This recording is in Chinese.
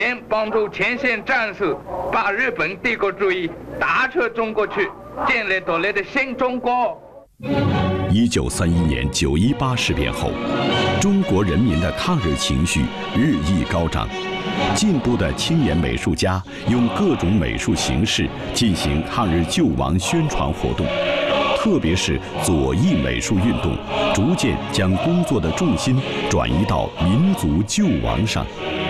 帮助前线战士把日本帝国主义打出中国去，建立独立的新中国。 1931年9·18事变后，中国人民的抗日情绪日益高涨。进步的青年美术家用各种美术形式进行抗日救亡宣传活动，特别是左翼美术运动，逐渐将工作的重心转移到民族救亡上。